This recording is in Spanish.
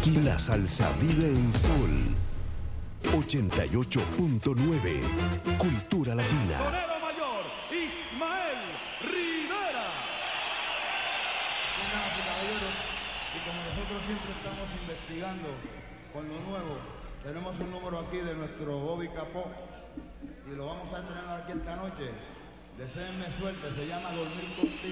Aquí la salsa vive en Sol 88.9. Cultura Latina. Torero mayor, Ismael Rivera. Damas y caballeros, y como nosotros siempre estamos investigando con lo nuevo, tenemos un número aquí de nuestro Bobby Capó y lo vamos a estrenar aquí esta noche. Deseenme suerte, se llama Dormir Contigo.